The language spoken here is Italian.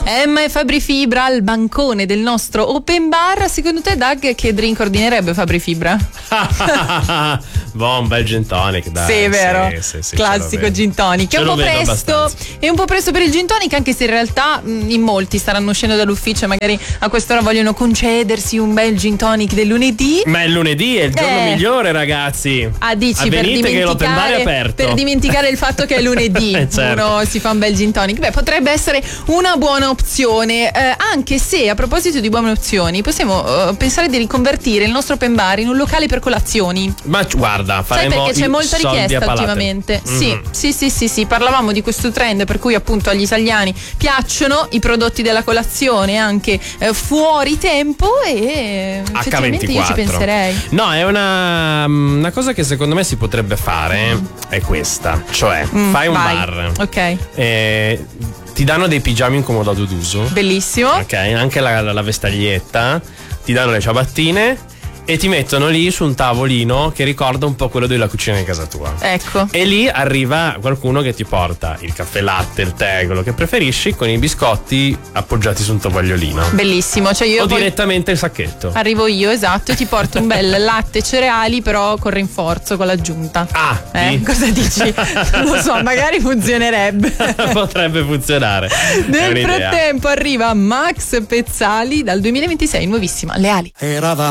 Emma e Fabri Fibra al bancone del nostro open bar. Secondo te, Doug, che drink ordinerebbe Fabri Fibra? Boh, un bel gin tonic, dai. Sì, vero. Sì, classico gin tonic. È un po' presto per il gin tonic, anche se in realtà in molti staranno uscendo dall'ufficio e magari a quest'ora vogliono concedersi un bel gin tonic del lunedì. Ma il lunedì è il giorno migliore, ragazzi. Dici, venite che l'open bar è aperto. Per dimenticare il fatto che è lunedì. Certo. Uno si fa un bel gin tonic. Beh, potrebbe essere una buona opzione, anche se a proposito di buone opzioni possiamo pensare di riconvertire il nostro open bar in un locale per colazioni. Ma guarda, faremo perché c'è molta richiesta ultimamente. Sì, parlavamo di questo trend per cui appunto agli italiani piacciono i prodotti della colazione anche fuori tempo, e effettivamente io ci penserei. No, è una cosa che secondo me si potrebbe fare, è questa, cioè fai un bar. Ok. Ti danno dei pigiami in comodato d'uso. Bellissimo. Ok, anche la vestaglietta, ti danno le ciabattine e ti mettono lì su un tavolino che ricorda un po' quello della cucina di casa tua. Ecco. E lì arriva qualcuno che ti porta il caffè latte, il tè, quello che preferisci, con i biscotti appoggiati su un tovagliolino. Bellissimo, cioè io o direttamente il sacchetto. Arrivo io, esatto, ti porto un bel latte e cereali, però con rinforzo, con l'aggiunta. Sì. Cosa dici? Non lo so, magari funzionerebbe. Potrebbe funzionare. Nel frattempo arriva Max Pezzali dal 2026, nuovissima, Le ali. Eravamo